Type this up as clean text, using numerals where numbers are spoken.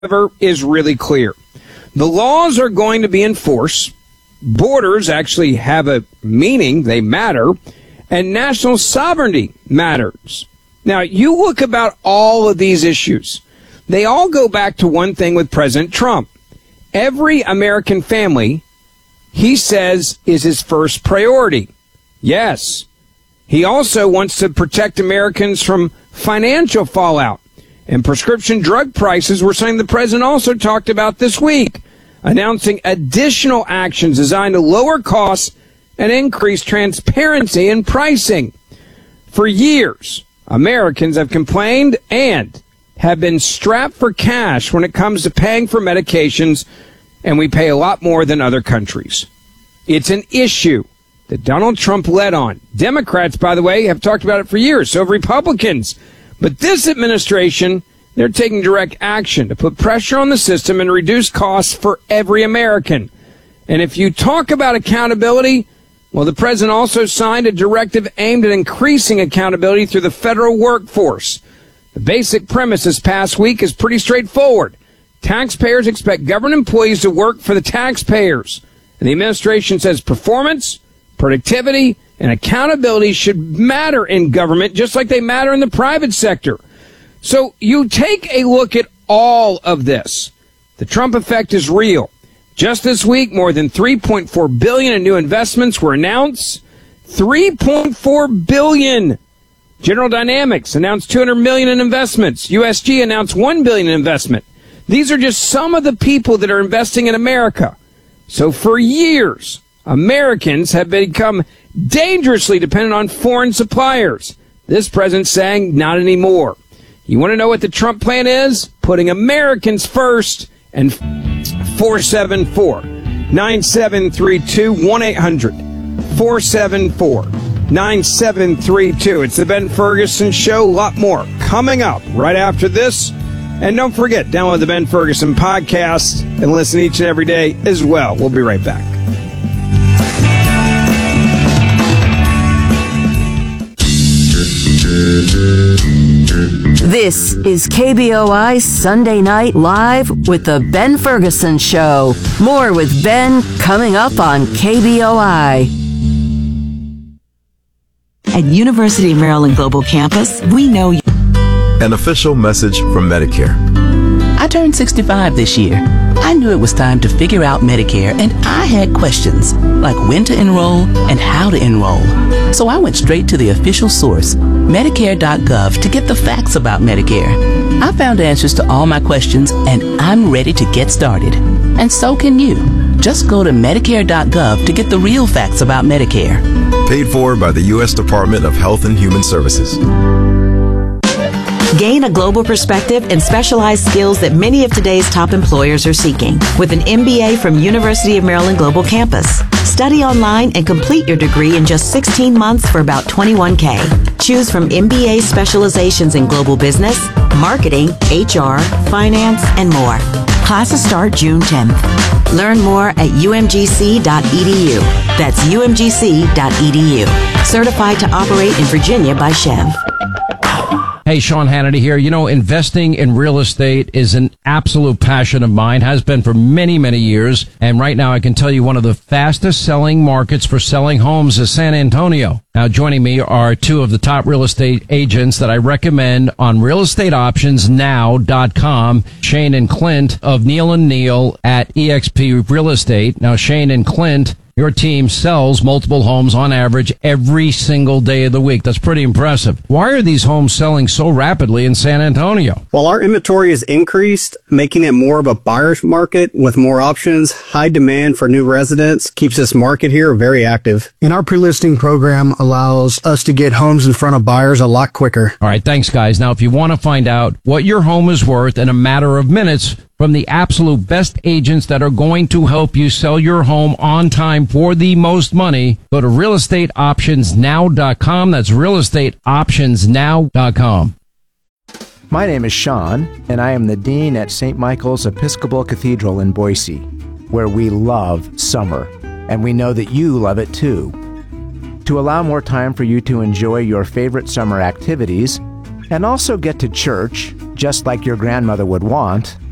however, is really clear. The laws are going to be enforced. Borders actually have a meaning. They matter. And national sovereignty matters. Now, you look about all of these issues. They all go back to one thing with President Trump. Every American family, he says, is his first priority. Yes. He also wants to protect Americans from financial fallout. And prescription drug prices were something the president also talked about this week, announcing additional actions designed to lower costs and increase transparency in pricing. For years, Americans have complained and have been strapped for cash when it comes to paying for medications, and we pay a lot more than other countries. It's an issue that Donald Trump led on. Democrats, by the way, have talked about it for years, so have Republicans. But this administration, they're taking direct action to put pressure on the system and reduce costs for every American. And if you talk about accountability, well, the president also signed a directive aimed at increasing accountability through the federal workforce. The basic premise this past week is pretty straightforward. Taxpayers expect government employees to work for the taxpayers. And the administration says performance, productivity, and accountability should matter in government just like they matter in the private sector. So you take a look at all of this. The Trump effect is real. Just this week, more than $3.4 billion in new investments were announced. $3.4 billion. General Dynamics announced $200 million in investments. USG announced $1 billion in investment. These are just some of the people that are investing in America. So for years, Americans have become dangerously dependent on foreign suppliers. This president's saying not anymore. You want to know what the Trump plan is? Putting Americans first. And 474-9732, 1-800-474-9732. It's the Ben Ferguson Show. A lot more coming up right after this. And don't forget, download the Ben Ferguson podcast and listen each and every day as well. We'll be right back. This is KBOI Sunday Night Live with the Ben Ferguson Show. More with Ben coming up on KBOI. At University of Maryland Global Campus, we know you. An official message from Medicare. I turned 65 this year. I knew it was time to figure out Medicare, and I had questions like when to enroll and how to enroll. So I went straight to the official source, Medicare.gov, to get the facts about Medicare. I found answers to all my questions, and I'm ready to get started. And so can you. Just go to Medicare.gov to get the real facts about Medicare. Paid for by the U.S. Department of Health and Human Services. Gain a global perspective and specialized skills that many of today's top employers are seeking with an MBA from University of Maryland Global Campus. Study online and complete your degree in just 16 months for about $21K. Choose from MBA specializations in global business, marketing, HR, finance, and more. Classes start June 10th. Learn more at umgc.edu. That's umgc.edu. Certified to operate in Virginia by Chev. Hey, Sean Hannity here. You know, investing in real estate is an absolute passion of mine, has been for many, many years. And right now I can tell you one of the fastest selling markets for selling homes is San Antonio. Now, joining me are two of the top real estate agents that I recommend on realestateoptionsnow.com, Shane and Clint of Neal & Neal at eXp Real Estate. Now, Shane and Clint, your team sells multiple homes on average every single day of the week. That's pretty impressive. Why are these homes selling so rapidly in San Antonio? Well, our inventory has increased, making it more of a buyer's market with more options. High demand for new residents keeps this market here very active. And our pre-listing program allows us to get homes in front of buyers a lot quicker. All right, thanks, guys. Now, if you want to find out what your home is worth in a matter of minutes from the absolute best agents that are going to help you sell your home on time for the most money, go to realestateoptionsnow.com. That's realestateoptionsnow.com. My name is Sean, and I am the Dean at St. Michael's Episcopal Cathedral in Boise, where we love summer, and we know that you love it too. To allow more time for you to enjoy your favorite summer activities, and also get to church, just like your grandmother would want,